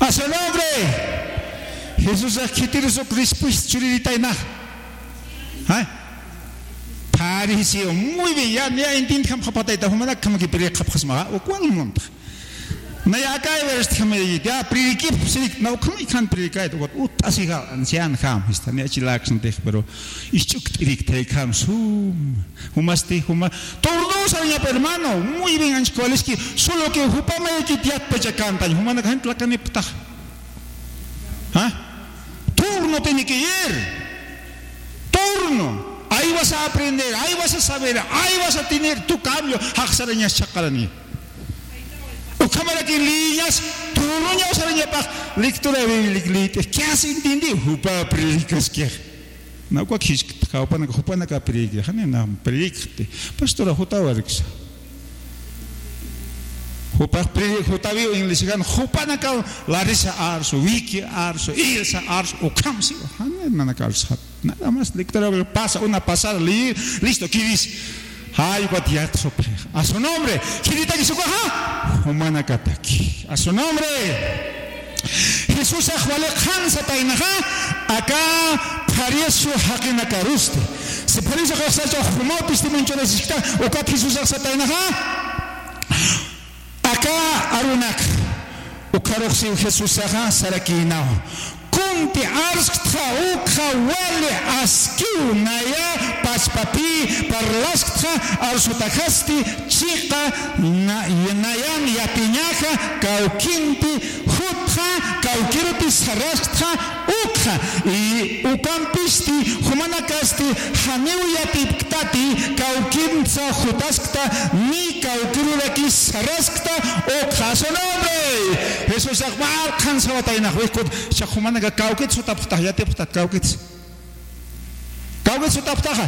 A su nombre. Jesús aquí tiene su Cristo churita y nada. Parisio, muy bien, ya entiendo que papá está humana como que pedir capaz más o cuál monta. No ya acá este que me dice, ya prediqué, no como y can predicar, así que ancian ham, está ni aquí la acción de, pero isto que ham sum, humaste, todos años hermano, muy bien en escuela es que solo que hupa me que te apacha canta, humana que gente la canepta. Turno tiene que ir, turno. Ahí vas a aprender, ahí vas a saber, ahí vas a tener tu cambio. Haxarañas chacarani. O cámara que líneas, tú no ya vas a venir para lectura bíblica. ¿Qué has entendido? Hupa predicas que. No cualquier hupana que predica. Hane na predicte. Pastora hutawarix. Hupa predica hutaviu inglés gan hupana ka Larissa Arso, Vicky Arso, Ilsa Arso, o camsi. Hane na nakalsat. Nada más lectura pasa una pasada listo. ¿Qué dice? Ay, guatiato. A su nombre. ¿Quién que su caja? Humana kataki. A su nombre. Jesús ajuale hansa tainaja. Acá parece hakina karuste. Se parece que se ha fumado testimonio de Sista. O que Jesús ajuale tainaja. Acá arunak. O caroxi Jesús ajuale sarakinao. Kunti arskta ukha wale askiu naya paspati parlaskta arsutakasti chiqa nayan yapiñaja kaukinti hutja kaukirti saraskta ukha y ukampisti humanakasti haneu yatipktati kaukintsa hutaskta ni kaukirulaki saraskta ukha su nombre Jesús akbar kansawataina huikut shahumana Kauket sutapta ya te putat kauket. Kauket sutapta ha?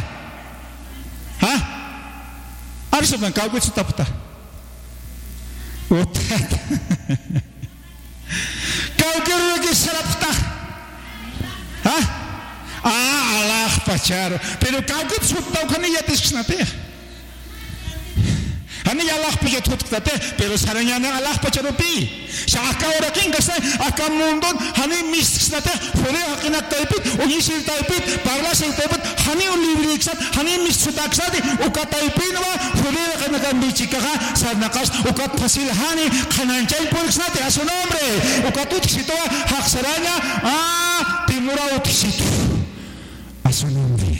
Arsuban kauket sutapta. Otat. Kauket lagi sarapta. Allah pacar. Pero kauket sutau kani ya tisnate. Hani Allah punya tuh kata, pero saranya Allah pacarupi. Saka orang king kasa akan mundon hani mistis nate, fore hakina taipit, unisir taipit, parlasir taipit, hani ulibri iksat, hani mistis taksat, ukat taipin wa fore hakina kan bicikaha sarnakas, ukat fasil hani kanancai puriks nate asu nombre, ukat utisitoa hak saranya timura utisitu asu nombre.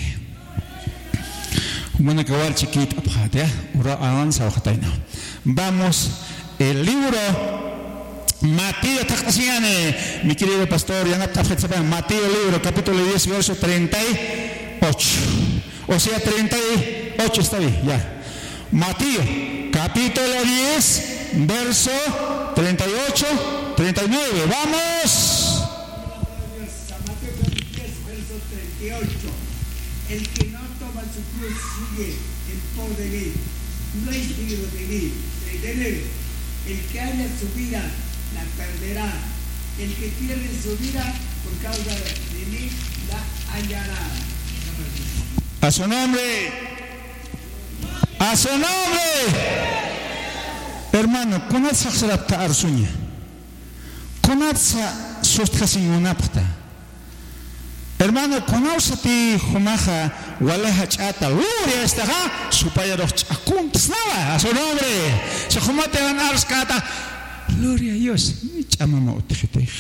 Humana kawal chiquit abjate, ura avanza ojataina. Vamos, el libro Mateo Takasiane, mi querido pastor, ya Mateo libro, capítulo 10, verso 38. O sea, 38 está bien, ya. Mateo, capítulo 10, verso 38, 39. Vamos. Mateo 10, verso 38. El que no toma su cruz sigue en pos de mí, no es digno de mí, de él. El que haya su vida la perderá, el que pierde su vida por causa de mí la hallará. A su nombre, a su nombre, hermano, ¿conatsa xarapta arsuña? ¿Conatsa sustasimunapta? Hermano, conoce Jumaja, Waleja Chata, Luria estaja, su payaro Akunts Nava, a su nombre, se Jumate van Arskata, Gloria a Dios, llámame Otejete.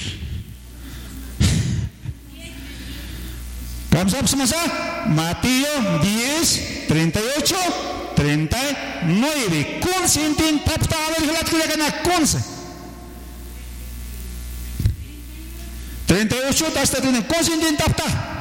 Vamos a pasar, Mateo 10, 38, 39, Consentin, Tapta, a ver, la que gana, Conse. 38 hasta tiene Consentin Tapta.